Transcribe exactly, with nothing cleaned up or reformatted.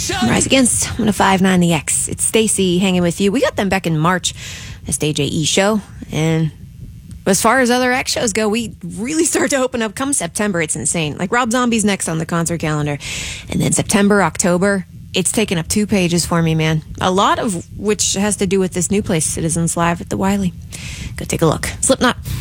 Rise Against, one oh five point nine The X. It's Stacy hanging with you. We got them back in March, the Stage A E show. And as far as other X shows go, we really start to open up come September. It's insane. Like Rob Zombie's next on the concert calendar. And then September, October, it's taken up two pages for me, man. A lot of which has to do with this new place, Citizens Live at the Wiley. Go take a look. Slipknot.